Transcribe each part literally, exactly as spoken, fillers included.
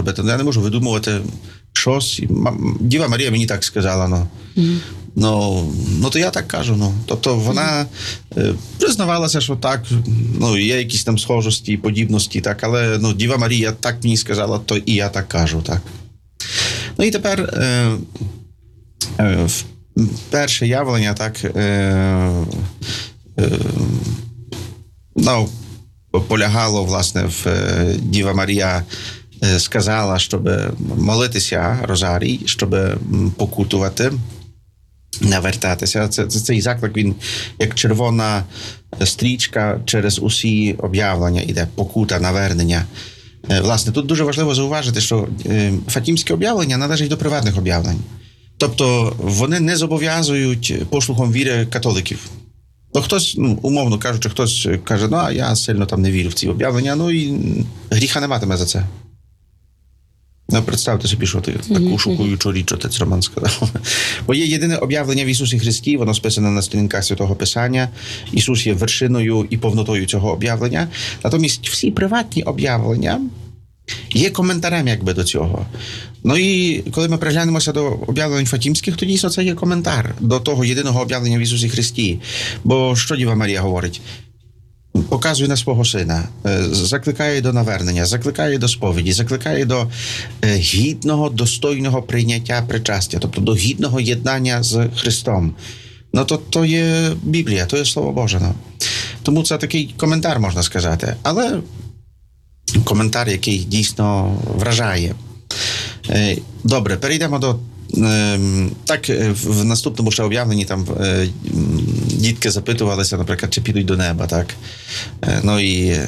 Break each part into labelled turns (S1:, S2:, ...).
S1: робити. Я не можу видумувати щось. Діва Марія мені так сказала, ну. Mm. Ну, ну, то я так кажу, ну. Тобто вона е, признавалася, що так, ну, є якісь там схожості і подібності, так, але, ну, Діва Марія так мені сказала, то і я так кажу, так. Ну, і тепер е, е, перше явлення, так, е, е, ну, полягало, власне, в е, Діва Марія е, сказала, щоб молитися Розарій, щоб покутувати, навертатися. Це, це, цей заклик, він як червона стрічка через усі об'явлення іде, покута, навернення. Власне, тут дуже важливо зауважити, що фатімське об'явлення належить до приватних об'явлень. Тобто вони не зобов'язують послухом віри католиків. Ну, хтось, ну, умовно кажучи, хтось каже, ну, а я сильно там не вірю в ці об'явлення, ну, і гріха не матиме за це. Ну, представте собі, що ти таку шокуючу річ, отець Роман сказав. Бо є єдине об'явлення в Ісусі Христі, воно списане на сторінках Святого Писання. Ісус є вершиною і повнотою цього об'явлення. Натомість всі приватні об'явлення є коментарем якби до цього. Ну і коли ми приглянемося до об'явлень фатімських, то дійсно це є коментар до того єдиного об'явлення в Ісусі Христі. Бо що Діва Марія говорить? Показує на свого сина, закликає до навернення, закликає до сповіді, закликає до гідного, достойного прийняття причастя, тобто до гідного єднання з Христом. Ну, то, то є Біблія, то є Слово Боже. Ну. Тому це такий коментар, можна сказати. Але коментар, який дійсно вражає. Добре, перейдемо до... Так, в наступному ще об'явленні там дітки запитувалися, наприклад, чи підуть до неба, так? Ну і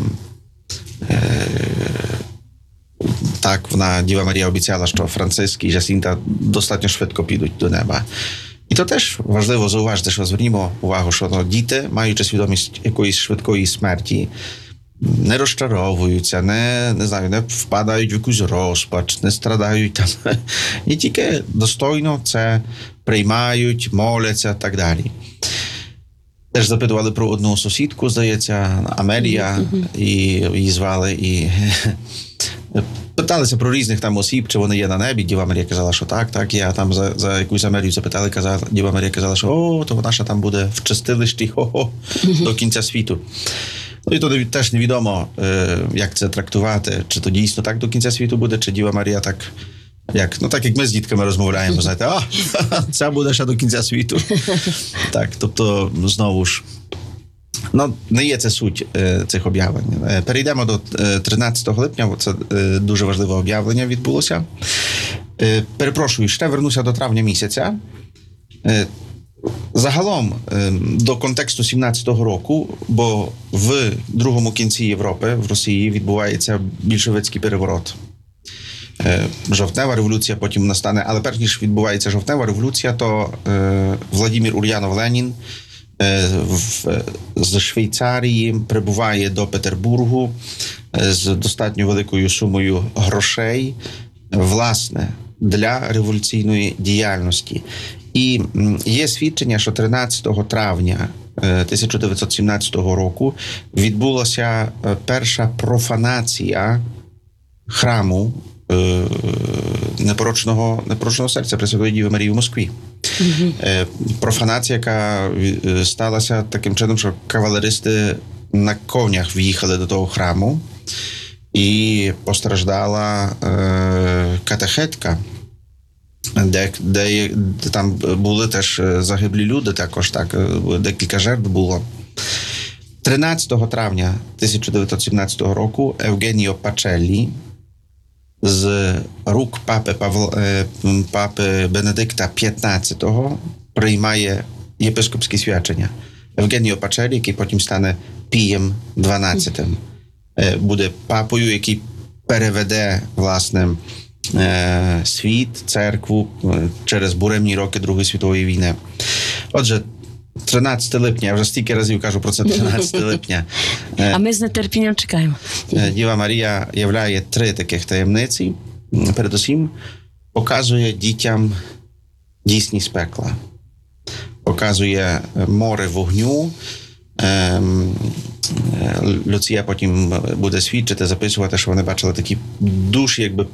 S1: так, вона, Діва Марія обіцяла, що Франциск і Жасінта достатньо швидко підуть до неба. І то теж важливо зауважити, що звернімо увагу, що ну, діти, маючи свідомість якоїсь швидкої смерті, не розчаровуються, не, не знаю, не впадають в якусь розпач, не страдають там. І тільки достойно це приймають, моляться, так далі. Теж запитували про одну сусідку, здається, Амелія, і її звали, і питалися про різних там осіб, чи вони є на небі. Діва Марія казала, що так, так, я там за, за якусь Амелію запитали, казала, Діва Марія казала, що о, то вона ще там буде в чистилищі, хо-хо, до кінця світу. Ну і то теж невідомо, як це трактувати, чи то дійсно так до кінця світу буде, чи Діва Марія так, як, ну так як ми з дітками розмовляємо, знаєте, а, це буде ще до кінця світу. Так, тобто, знову ж, ну, не є це суть е, цих об'явлень. Перейдемо до тринадцятого липня, це е, дуже важливе об'явлення відбулося. Е, перепрошую, ще вернуся до травня місяця. Е, Загалом до контексту сімнадцятого року, бо в другому кінці Європи, в Росії, відбувається більшовицький переворот. Жовтнева революція потім настане, але перш ніж відбувається жовтнева революція, то Владимир Ульянов-Ленін з Швейцарії прибуває до Петербургу з достатньо великою сумою грошей, власне, для революційної діяльності. І є свідчення, що тринадцятого травня тисяча дев'ятсот сімнадцятого року відбулася перша профанація храму е, непорочного, непорочного серця Пресвятої Діви Марії в Москві. Mm-hmm. Е, профанація, яка сталася таким чином, що кавалеристи на конях в'їхали до того храму і постраждала е, катехетка, Де, де, де там були теж загиблі люди, також так, декілька жертв було. тринадцятого травня тисяча дев'ятсот сімнадцятого року Евгеніо Пачеллі з рук папи, Павла, папи Бенедикта п'ятнадцятого приймає єпископські свячення. Евгеніо Пачеллі, який потім стане Пієм дванадцятим, буде папою, який переведе, власне, світ, церкву через буремні роки Другої світової війни. Отже, тринадцятого липня, я вже стільки разів кажу про це, тринадцятого липня.
S2: А ми з нетерпінням чекаємо.
S1: Діва Марія являє три таких таємниці. Передусім, показує дітям дійсність пекла. Показує море вогню. Люція потім буде свідчити, записувати, що вони бачили такі душі, якби